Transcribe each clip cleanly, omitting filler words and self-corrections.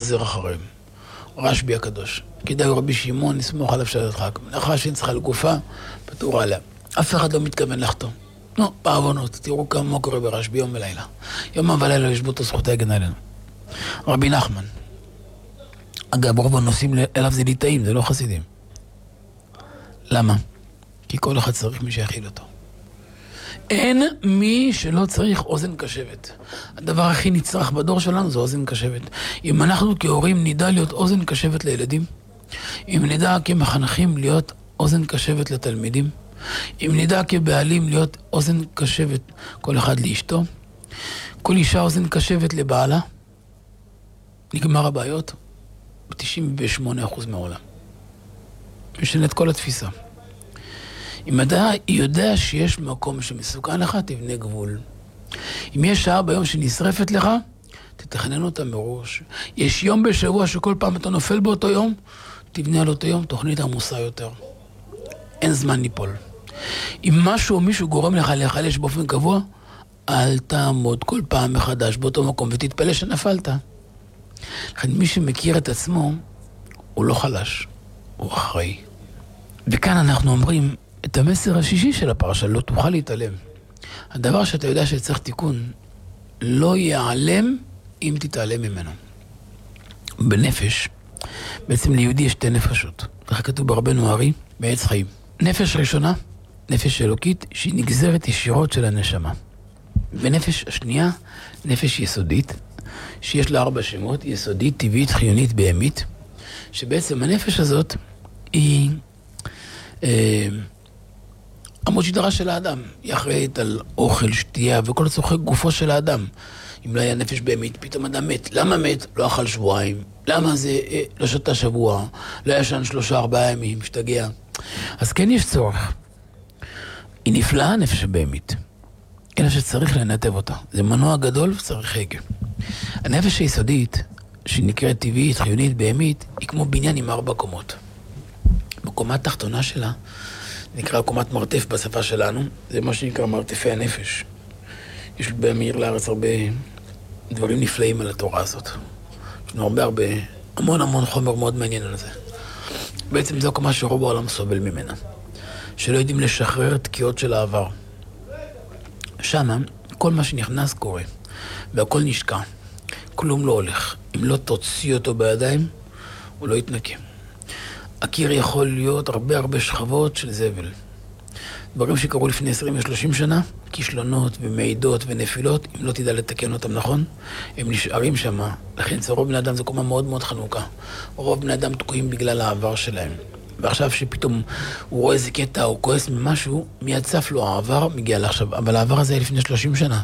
חוזר אחריהם. רשב"י הקדוש. כדאי רבי שמעון, נסמוך עליו שלדחק. מלאכה שנצחה לגופה, פטור עליה. אף אחד לא מתכוון לחתום. לא, בעוונות, תראו כמה קורה ברשב"י יום ולילה. יום ולילה יש בו את הזכות ההגנה עלינו. רבי נחמן. אגב, רוב הנושאים אליו זה ליטאים, זה לא חסידים. למה? כי כל אחד צריך מי שיכיל אותו. אין מי שלא צריך אוזן קשבת. הדבר הכי נצרך בדור שלנו זה אוזן קשבת. אם אנחנו כהורים נדע להיות אוזן קשבת לילדים, אם נדע כמחנכים להיות אוזן קשבת לתלמידים, אם נדע כבעלים להיות אוזן קשבת כל אחד לאשתו, כל אישה אוזן קשבת לבעלה, נגמר הבעיות ב-98% מהעולם. משנה את כל התפיסה. אם אתה יודע שיש מקום שמסוכן לך, תבנה גבול. אם יש שעה ביום שנשרפת לך, תתכנן אותה מראש. יש יום בשבוע שכל פעם אתה נופל באותו יום, תבנה על אותו יום תוכנית עמוסה יותר. אין זמן ליפול. אם משהו או מישהו גורם לך להיחלש באופן קבוע, אל תעמוד כל פעם מחדש באותו מקום ותתפלא שנפלת. לכן מי שמכיר את עצמו, הוא לא חלש, הוא אחראי. וכאן אנחנו אומרים את המסר השישי של הפרשה, לא תוכל להתעלם. הדבר שאתה יודע שצריך תיקון, לא ייעלם אם תתעלם ממנו. בנפש, בעצם ליהודי יש שתי נפשות. כך כתוב ברבנו הארי, בעץ חיים. נפש ראשונה, נפש אלוקית, שהיא נגזרת ישירות של הנשמה. בנפש השנייה, נפש יסודית, שיש לה 4 שמות, יסודית, טבעית, חיונית, בהמית, שבעצם הנפש הזאת היא עמוד שדרה של האדם. היא אחראית על אוכל, שתייה וכל צורכי גופו של האדם. אם לא היה נפש בהמית, פתאום אדם מת. למה מת? לא אכל שבועיים. למה זה לא שתה שבוע? לא ישן 3-4 ימים, משתגע. אז כן יש צורך. היא נפלאה נפש בהמית. אלא שצריך לנתב אותה. זה מנוע גדול וצריך הגה. הנפש היסודית, שנקראת טבעית, חיונית, בהמית, היא כמו בניין עם 4 קומות. בקומה התחתונה שלה, נקרא קומת מרתף בשפה שלנו, זה מה שנקרא מרתפי הנפש. יש במאיר לארץ הרבה דברים נפלאים על התורה הזאת. יש לנו המון חומר מאוד מעניין על זה. בעצם זו קומה שרוב העולם סובל ממנה. שלא יודעים לשחרר תקיעות של העבר. שמה, כל מה שנכנס קורה, והכל נשקע. כלום לא הולך. אם לא תוציא אותו בידיים, הוא לא יתנקה. הקיר יכול להיות הרבה שכבות של זבל. דברים שקרו לפני 20-30 שנה, כישלונות ומעידות ונפילות, אם לא תדע לתקן אותם נכון, הם נשארים שם. לכן רוב בני אדם זה קומה מאוד חנוכה. רוב בני אדם תקועים בגלל העבר שלהם. ועכשיו שפתאום הוא רואה איזה קטע או כועס ממשהו, מיד צף לו העבר, מגיע לעכשיו. אבל העבר הזה היה לפני 30 שנה.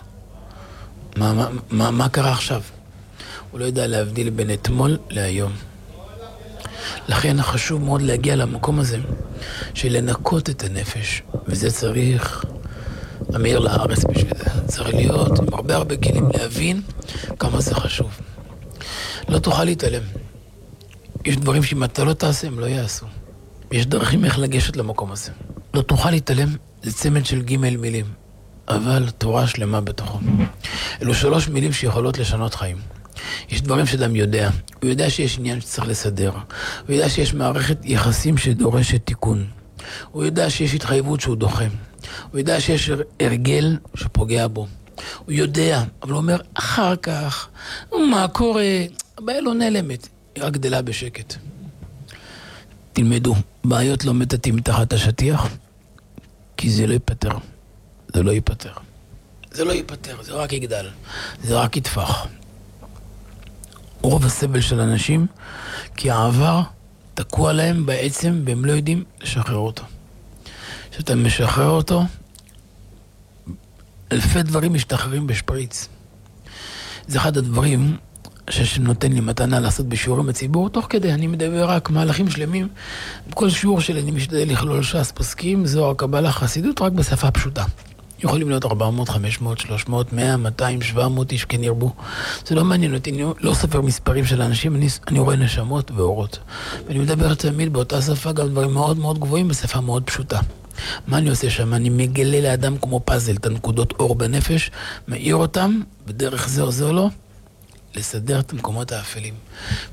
מה קרה עכשיו? הוא לא יודע להבדיל בין אתמול להיום. לכן חשוב מאוד להגיע למקום הזה של לנקות את הנפש, וזה צריך המאיר לארץ בשביל זה. צריך להיות עם הרבה כלים להבין כמה זה חשוב. לא תוכל להתעלם. יש דברים שאם אתה לא תעשה הם לא יעשו. יש דרכים איך לגשת למקום הזה. לא תוכל להתעלם, זה צמד של ג' מילים, אבל תורה שלמה בתוכו. אלו 3 מילים שיכולות לשנות חיים. יש דברים שאדם יודע. הוא יודע שיש עניין שצריך לסדר. הוא יודע שיש מערכת יחסים שדורשת תיקון. הוא יודע שיש התחייבות שהוא דוחה. הוא יודע שיש הרגל שפוגע בו. הוא יודע, אבל הוא אומר, אחר כך, מה קורה? הבעיה לא נעלמת, היא רק גדלה בשקט. תלמדו, בעיות לא מטאטאים תחת השטיח, כי זה לא ייפטר. זה לא ייפטר. זה לא ייפטר, זה רק יגדל. זה רק יתפח. רוב הסבל של אנשים, כי העבר תקוע להם בעצם, והם לא יודעים לשחרר אותו. כשאתה משחרר אותו, אלפי דברים משתחררים בשפריץ. זה אחד הדברים שנותן לי מתנה לעשות בשיעורים בציבור, תוך כדי אני מדבר רק מהלכים שלמים. בכל שיעור שלי אני משתדל לכלול ש"ס פוסקים, זוהר, קבלה, חסידות, רק בשפה פשוטה. יכולים להיות 400, 500, 300, 100, 200, 700 איש, כן ירבו. זה לא מעניין אותי, אני לא ספר מספרים של האנשים, אני רואה נשמות ואורות. ואני מדבר תמיד באותה שפה, גם דברים מאוד גבוהים, בשפה מאוד פשוטה. מה אני עושה שם? אני מגלה לאדם כמו פאזל, את הנקודות אור בנפש, מאיר אותם, בדרך זה עוזר לו, לסדר את המקומות האפלים.